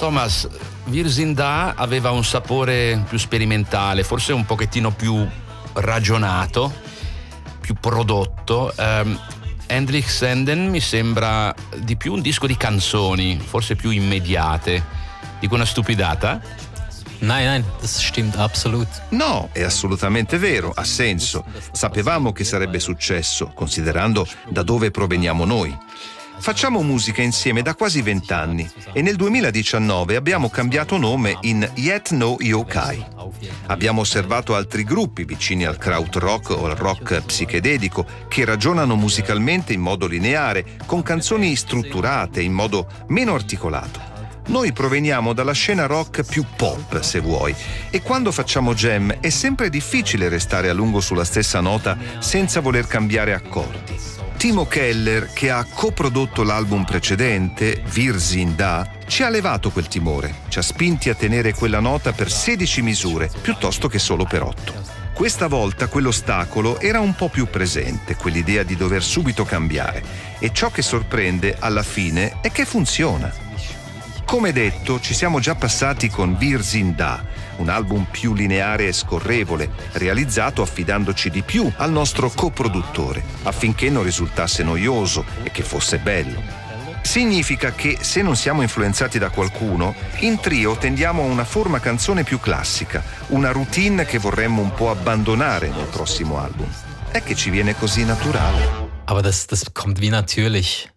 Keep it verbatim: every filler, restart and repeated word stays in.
Thomas, Wir sind da aveva un sapore più sperimentale, forse un pochettino più ragionato, più prodotto. Um, Endlich Senden mi sembra di più un disco di canzoni, forse più immediate. Dico una stupidata? Nein, nein, das stimmt absolut. No, è assolutamente vero, ha senso. Sapevamo che sarebbe successo, considerando da dove proveniamo noi. Facciamo musica insieme da quasi vent'anni e nel duemiladiciannove abbiamo cambiato nome in Yet No Yokai. Abbiamo osservato altri gruppi vicini al krautrock o al rock psichedelico che ragionano musicalmente in modo lineare, con canzoni strutturate in modo meno articolato. Noi proveniamo dalla scena rock più pop, se vuoi, e quando facciamo jam è sempre difficile restare a lungo sulla stessa nota senza voler cambiare accordi. Timo Keller, che ha coprodotto l'album precedente, Wir sind da, ci ha levato quel timore, ci ha spinti a tenere quella nota per sedici misure, piuttosto che solo per otto. Questa volta quell'ostacolo era un po' più presente, quell'idea di dover subito cambiare, e ciò che sorprende alla fine è che funziona. Come detto, ci siamo già passati con Wir sind da, un album più lineare e scorrevole, realizzato affidandoci di più al nostro coproduttore, affinché non risultasse noioso e che fosse bello. Significa che, se non siamo influenzati da qualcuno, in trio tendiamo a una forma canzone più classica, una routine che vorremmo un po' abbandonare nel prossimo album. È che ci viene così naturale. Aber das, das kommt wie natürlich.